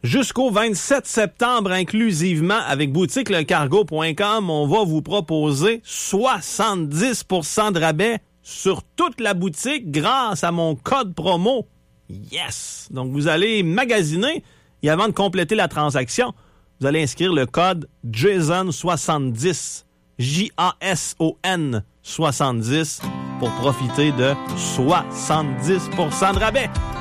Jusqu'au 27 septembre inclusivement, avec boutiquelecargo.com, on va vous proposer 70% de rabais sur toute la boutique grâce à mon code promo. Yes! Donc, vous allez magasiner et avant de compléter la transaction, vous allez inscrire le code JASON70, J-A-S-O-N 70, pour profiter de 70% de rabais.